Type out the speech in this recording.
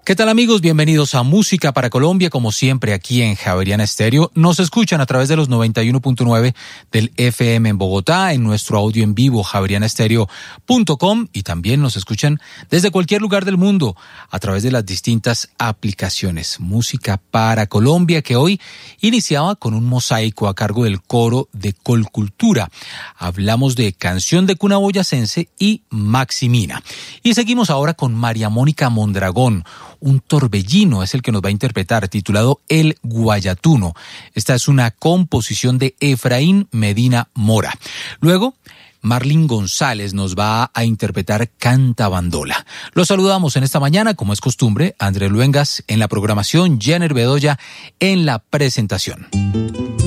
¿Qué tal, amigos? Bienvenidos a Música para Colombia, como siempre aquí en Javeriana Estéreo. Nos escuchan a través de los 91.9 del FM en Bogotá, en nuestro audio en vivo javerianestereo.com, y también nos escuchan desde cualquier lugar del mundo a través de las distintas aplicaciones. Música para Colombia, que hoy iniciaba con un mosaico a cargo del coro de Colcultura. Hablamos de Canción de Cuna Boyacense y Maximina. Y seguimos ahora con María Mónica Mondragón. Un torbellino es el que nos va a interpretar, titulado El Guayatuno. Esta es una composición de Efraín Medina Mora. Luego, Marlin González nos va a interpretar Canta Bandola. Los saludamos en esta mañana, como es costumbre, André Luengas en la programación, Jenner Bedoya en la presentación.